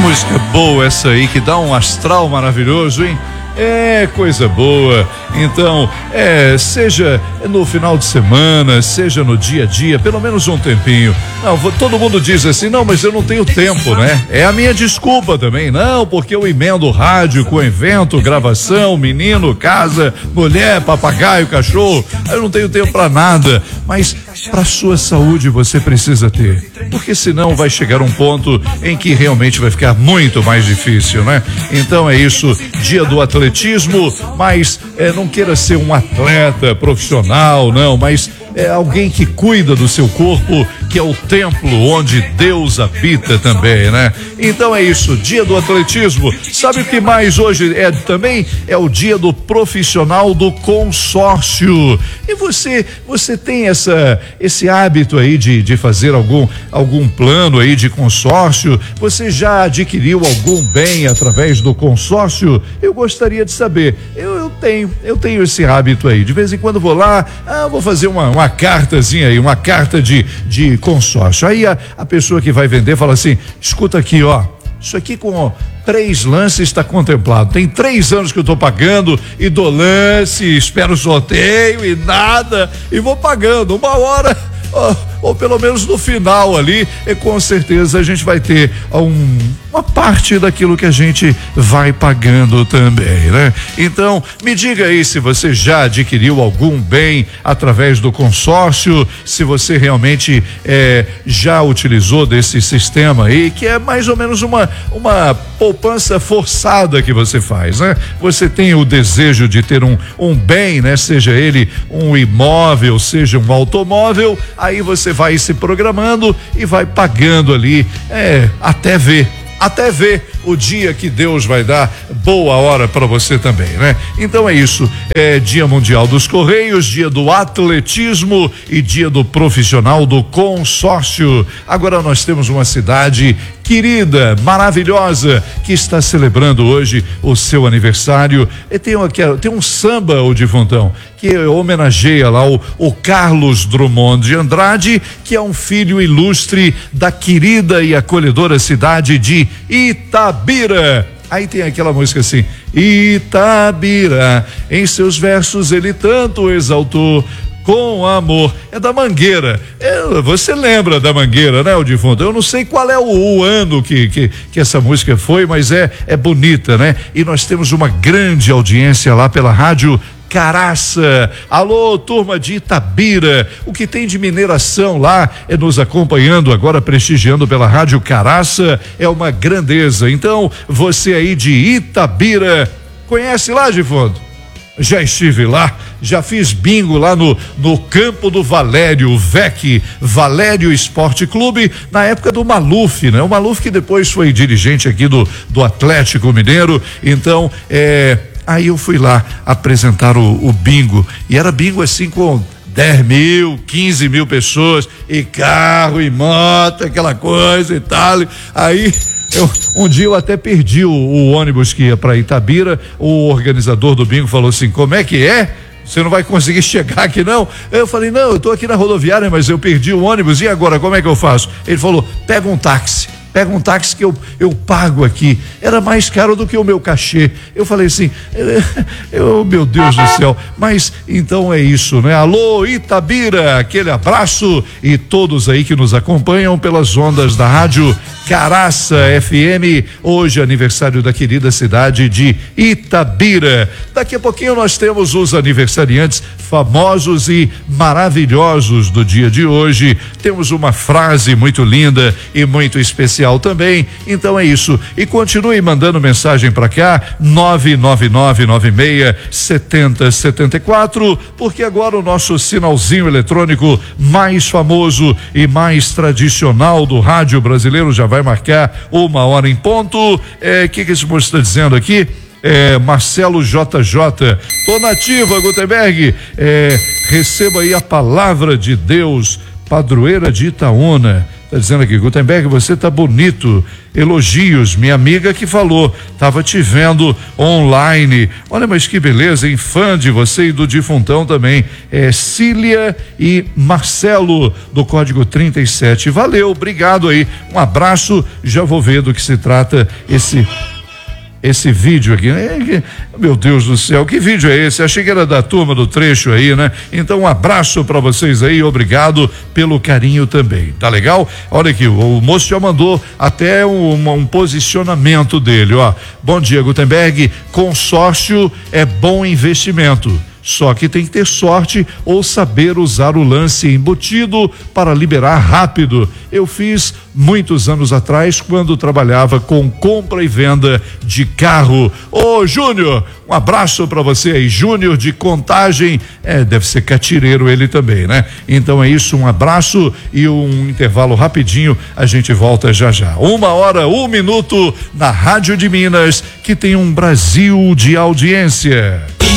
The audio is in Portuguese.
música boa essa aí, que dá um astral maravilhoso, hein? É coisa boa. Então, seja no final de semana, seja no dia a dia, pelo menos um tempinho. Não, todo mundo diz assim, não, mas eu não tenho tempo, né? É a minha desculpa também, não, porque eu emendo rádio com evento, gravação, menino, casa, mulher, papagaio, cachorro, eu não tenho tempo pra nada. Mas pra sua saúde você precisa ter, porque senão vai chegar um ponto em que realmente vai ficar muito mais difícil, né? Então é isso, dia do atletismo, mas não queira ser um atleta profissional, não, mas é alguém que cuida do seu corpo, que é o templo onde Deus habita também, né? Então é isso, dia do atletismo. Sabe o que mais hoje também? É o dia do profissional do consórcio. E você tem esse hábito aí de fazer algum plano aí de consórcio? Você já adquiriu algum bem através do consórcio? Eu gostaria de saber. Eu tenho esse hábito aí. De vez em quando vou lá, vou fazer uma cartazinha aí, uma carta de consórcio. Aí a pessoa que vai vender fala assim: escuta aqui, ó, isso aqui com 3 lances está contemplado. Tem 3 anos que eu estou pagando e dou lance, espero sorteio e nada, e vou pagando uma hora. Ou pelo menos no final ali, e com certeza a gente vai ter uma parte daquilo que a gente vai pagando também, né? Então, me diga aí se você já adquiriu algum bem através do consórcio, se você realmente já utilizou desse sistema aí, que é mais ou menos uma poupança forçada que você faz, né? Você tem o desejo de ter um bem, né? Seja ele um imóvel, seja um automóvel, aí você vai se programando e vai pagando ali, até ver o dia que Deus vai dar boa hora para você também, né? Então é isso, Dia Mundial dos Correios, dia do atletismo e dia do profissional do consórcio. Agora nós temos uma cidade querida, maravilhosa, que está celebrando hoje o seu aniversário. E tem um samba, o Difuntão, que homenageia lá o Carlos Drummond de Andrade, que é um filho ilustre da querida e acolhedora cidade de Itabira. Aí tem aquela música assim: Itabira, em seus versos ele tanto exaltou com amor. É da Mangueira. Você lembra da Mangueira, né, o Difundo? Eu não sei qual é o ano que essa música foi, mas é bonita, né? E nós temos uma grande audiência lá pela rádio Caraça. Alô, turma de Itabira, o que tem de mineração lá nos acompanhando agora, prestigiando pela rádio Caraça, é uma grandeza. Então, você aí de Itabira, conhece lá, Difundo? Já estive lá, já fiz bingo lá no campo do Valério, o VEC, Valério Esporte Clube, na época do Maluf, né? O Maluf que depois foi dirigente aqui do Atlético Mineiro. Então, aí eu fui lá apresentar o bingo, e era bingo assim com 10 mil, 15 mil pessoas, e carro, e moto, aquela coisa e tal. Aí um dia eu até perdi o ônibus que ia para Itabira. O organizador do bingo falou assim: como é que é? Você não vai conseguir chegar aqui não? Eu falei: não, eu tô aqui na rodoviária, mas eu perdi o ônibus, e agora como é que eu faço? Ele falou: pega um táxi que eu pago aqui. Era mais caro do que o meu cachê. Eu falei assim, meu Deus do céu, mas então é isso, né? Alô, Itabira, aquele abraço, e todos aí que nos acompanham pelas ondas da rádio Caraça FM, hoje aniversário da querida cidade de Itabira. Daqui a pouquinho nós temos os aniversariantes famosos e maravilhosos do dia de hoje. Temos uma frase muito linda e muito especial também. Então é isso. E continue mandando mensagem para cá, 999967074, porque agora o nosso sinalzinho eletrônico mais famoso e mais tradicional do rádio brasileiro já vai marcar 1h em ponto. Que esse moço está dizendo aqui? Marcelo JJ, tô nativa, Gutenberg, receba aí a palavra de Deus, padroeira de Itaúna, Tá dizendo aqui, Gutenberg, você tá bonito. Elogios, minha amiga que falou, tava te vendo online. Olha, mas que beleza, hein? Fã de você e do Difuntão também. Cília e Marcelo, do código 37. Valeu, obrigado aí. Um abraço, já vou ver do que se trata esse vídeo aqui, meu Deus do céu, que vídeo é esse? Achei que era da turma do trecho aí, né? Então, um abraço para vocês aí, obrigado pelo carinho também, tá legal? Olha aqui, o moço já mandou até um posicionamento dele, ó. Bom dia, Gutenberg, consórcio é bom investimento. Só que tem que ter sorte ou saber usar o lance embutido para liberar rápido. Eu fiz muitos anos atrás quando trabalhava com compra e venda de carro. Ô Júnior, um abraço para você aí, Júnior de Contagem, deve ser catireiro ele também, né? Então é isso, um abraço e um intervalo rapidinho, a gente volta já já. 1h, 1 minuto na Rádio de Minas, que tem um Brasil de audiência.